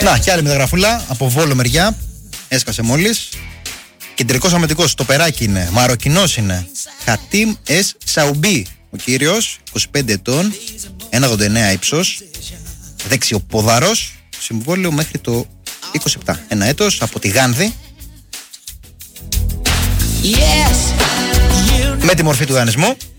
Να, και άλλη μεταγραφούλα από Βόλο μεριά. Έσκασε μόλις. Κεντρικός αμυντικός, το περάκι είναι. Μαροκινός είναι. Χατίμ Εσ Σαουμπί. Ο κύριος, 25 ετών, 1,89 ύψος. Δεξιοπόδαρος. Συμβόλαιο μέχρι το 27. Ένα έτος από τη Γάνδη. Με τη μορφή του δανεισμού.